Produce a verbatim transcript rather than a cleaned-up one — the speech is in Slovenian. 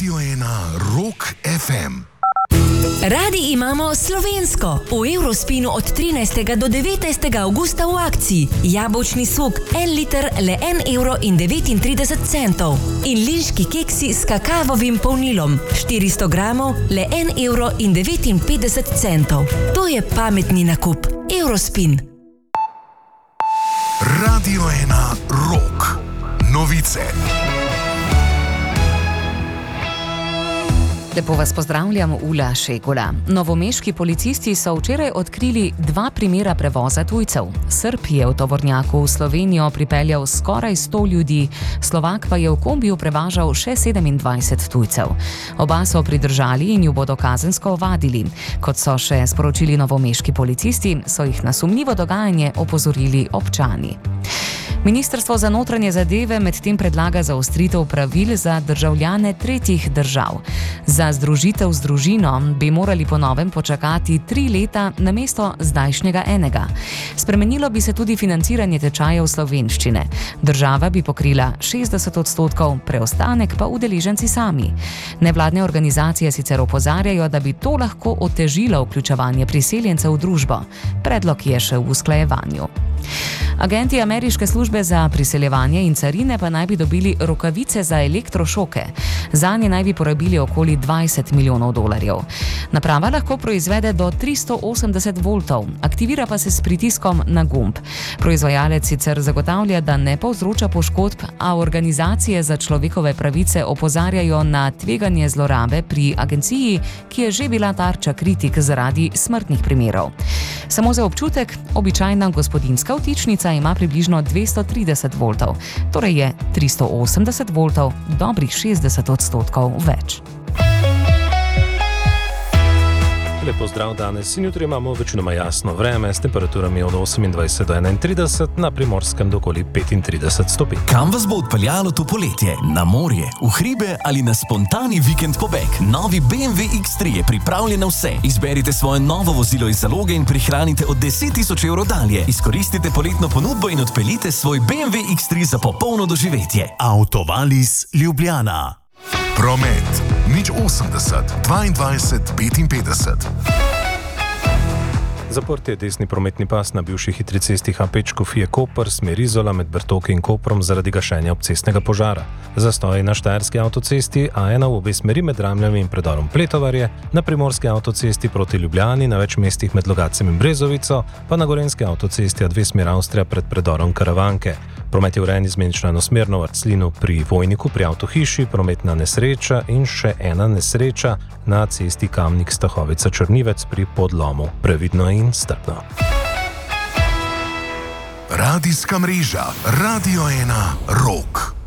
Radio ena Rock ef em. Radi imamo slovensko. V Eurospinu od trinajstega do devetnajstega avgusta v akciji. Jabolčni sok, en liter, le en evro in devetintrideset centov. In liški keksi s kakavovim polnilom, štiristo gramov, le en evro in devetinpetdeset centov. To je pametni nakup. Eurospin. Radio ena Rock. Novice. Lepo vas pozdravljam, Ula Šegula. Novomeški policisti so včeraj odkrili dva primera prevoza tujcev. Srb je v tovornjaku v Slovenijo pripeljal skoraj sto ljudi, Slovak pa je v kombiju prevažal še sedemindvajset tujcev. Oba so pridržali in ju bodo kazensko ovadili. Kot so še sporočili novomeški policisti, so jih na sumljivo dogajanje opozorili občani. Ministrstvo za notranje zadeve medtem predlaga zaostritev pravil za državljane tretjih držav. Za združitev z družino bi morali po novem počakati tri leta namesto zdajšnjega enega. Spremenilo bi se tudi financiranje tečajev slovenščine. Država bi pokrila šestdeset odstotkov, preostanek pa udeleženci sami. Nevladne organizacije sicer opozarjajo, da bi to lahko otežilo vključevanje priseljencev v družbo. Predlog je še v usklajevanju. Agenti ameriške službe za priseljevanje in carine pa naj bi dobili rokavice za elektrošoke. Zanje naj bi porabili okoli dvajset milijonov dolarjev. Naprava lahko proizvede do tristo osemdeset voltov, aktivira pa se s pritiskom na gumb. Proizvajalec sicer zagotavlja, da ne povzroča poškodb, a organizacije za človekove pravice opozarjajo na tveganje zlorabe pri agenciji, ki je že bila tarča kritik zaradi smrtnih primerov. Samo za občutek, običajna gospodinjska vtičnica ima približno dvesto trideset voltov, torej je tristo osemdeset voltov dobrih šestdeset odstotkov več. Lepo zdrav, danes in jutri imamo večinoma jasno vreme s temperaturami od osemindvajset do enaintrideset, na Primorskem do okoli petintrideset stopinj. Kam vas bo odpeljalo to poletje? Na morje, v hribe ali na spontani vikend pobeg? Novi B M W X tri je pripravljen na vse. Izberite svoje novo vozilo iz zaloge in prihranite od deset tisoč evrov dalje. Izkoristite poletno ponudbo in odpeljite svoj B M W X tri za popolno doživetje. Autovalis Ljubljana. Promet nič osemdeset dvaindvajset petinpetdeset. Zaprt je desni prometni pas na bivši hitri cesti H pet Škofije-Koper, smer Izola med Bertoki in Koprom zaradi gašenja obcestnega požara. Zastoj na štajerski avtocesti A ena v obe smeri med Ramljami in predorom Pletovarje, na primorski avtocesti proti Ljubljani, na več mestih med Logacem in Brezovico, pa na gorenjski avtocesti A dve smer Avstrija pred predorom Karavanke. Promet je urejen izmenično enosmerno v Arclinu pri Vojniku, pri Avtohiši, prometna nesreča in še ena nesreča na cesti Kamnik-Stahovica-Črnivec pri podlomu. Previdno in strpno. Radijska mreža Radio ena Rock.